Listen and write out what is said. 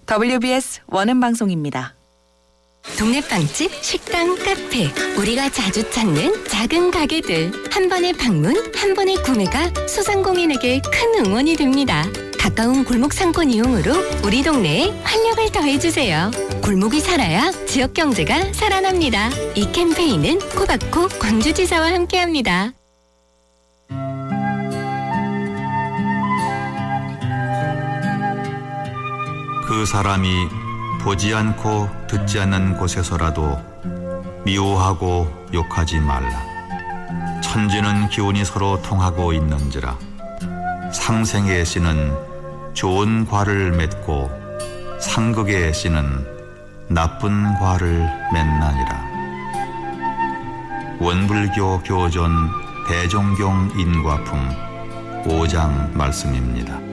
WBS 원음방송입니다. 동네 빵집, 식당, 카페, 우리가 자주 찾는 작은 가게들. 한 번의 방문, 한 번의 구매가 소상공인에게 큰 응원이 됩니다. 가까운 골목 상권 이용으로 우리 동네에 활력을 더해주세요. 골목이 살아야 지역 경제가 살아납니다. 이 캠페인은 코바코 광주지사와 함께합니다. 그 사람이 보지 않고 듣지 않는 곳에서라도 미워하고 욕하지 말라. 천지는 기운이 서로 통하고 있는지라. 상생의 씨는 좋은 과를 맺고 상극의 씨는 나쁜 과를 맺나니라. 원불교 교전 대종경 인과품 5장 말씀입니다.